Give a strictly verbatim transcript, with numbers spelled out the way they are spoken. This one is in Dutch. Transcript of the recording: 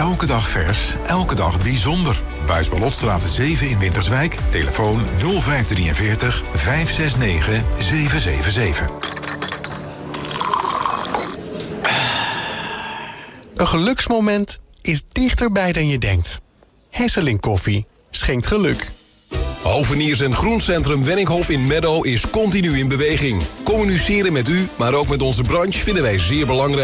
Elke dag vers, elke dag bijzonder. Buis Ballotstraat zeven in Winterswijk. Telefoon nul vijf drieënveertig, vijf zes negen, zeven zeven zeven. Een geluksmoment is dichterbij dan je denkt. Hesseling Koffie schenkt geluk. Hoveniers en Groencentrum Wenninghof in Meadow is continu in beweging. Communiceren met u, maar ook met onze branche vinden wij zeer belangrijk.